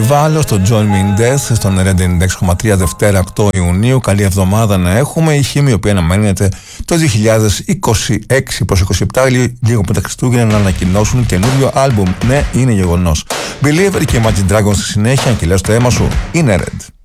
Βάλω στο Join Me in Death στον Red 96,3 Δευτέρα 8 Ιουνίου. Καλή εβδομάδα να έχουμε. Η χήμη η οποία αναμένεται το 2026 προς 27, λίγο μετά Χριστούγεννα, να ανακοινώσουν καινούριο άλμπουμ. Ναι, είναι γεγονός. Believer και Imagine Dragons στη συνέχεια. Και λέω στο αίμα σου, είναι Red.